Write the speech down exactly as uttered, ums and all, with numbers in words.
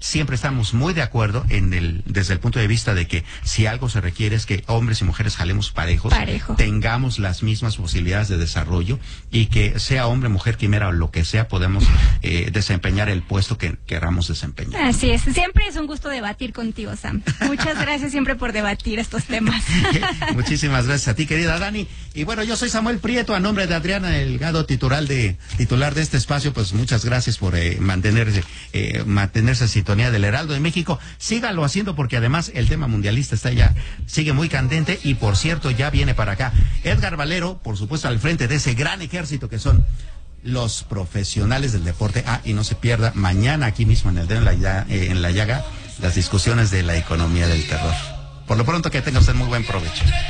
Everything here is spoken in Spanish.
siempre estamos muy de acuerdo en el, desde el punto de vista de que si algo se requiere es que hombres y mujeres jalemos parejos, Parejo. tengamos las mismas posibilidades de desarrollo y que sea hombre, mujer, quimera o lo que sea, podemos eh, desempeñar el puesto que queramos desempeñar. Así es, siempre es un gusto debatir contigo, Sam. Muchas gracias siempre por debatir estos temas. Muchísimas gracias a ti, querida Dani. Y bueno, yo soy Samuel Prieto, a nombre de Adriana Delgado, titular de titular de este espacio, pues muchas gracias por eh, mantenerse, eh, mantenerse en sintonía del Heraldo de México. Sígalo haciendo porque además el tema mundialista está ya, sigue muy candente y por cierto ya viene para acá. Edgar Valero, por supuesto, al frente de ese gran ejército que son los profesionales del deporte. Ah, y no se pierda mañana aquí mismo en el dedo en la, llaga, eh, en la llaga, las discusiones de la economía del terror. Por lo pronto, que tenga usted muy buen provecho.